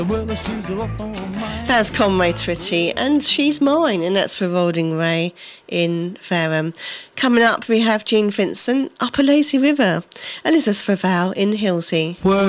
That's Conway Twitty, and She's Mine, and that's for Rolding Ray in Fareham. Coming up, we have Gene Vincent, Up a Lazy River, and this is for Val in Hilsey.